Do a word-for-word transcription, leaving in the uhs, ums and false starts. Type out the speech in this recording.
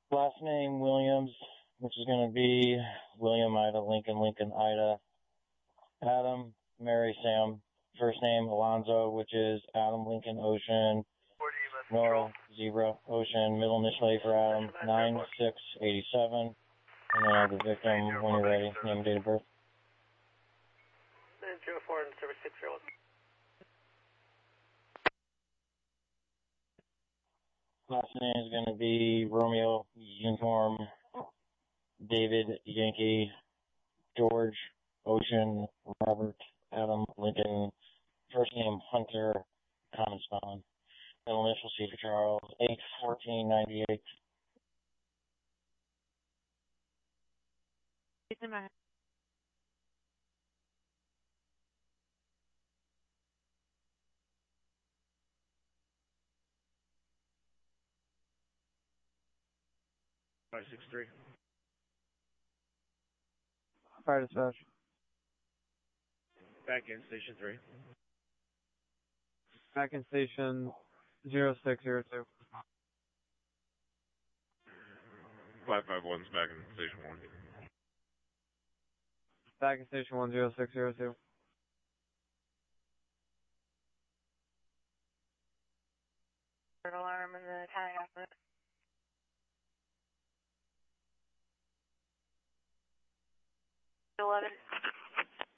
Last name Williams, which is going to be William Ida Lincoln Lincoln Ida Adam Mary Sam. First name Alonzo, which is Adam Lincoln Ocean Nora Zebra Ocean. Middle initial A for Adam nine six eighty seven. And then I have the victim when you're ready. Name and date of birth. nine zero four and service six zero one. Last name is going to be Romeo Uniform David Yankee George Ocean Robert Adam Lincoln. First name Hunter common spelling. Middle initial C for Charles eight fourteen ninety eight. five six three. Fire dispatch. Back in station three. Back in station zero six zero two. five five one's back in station one. Back in station one zero six zero two. Alarm in the tag office. eleven.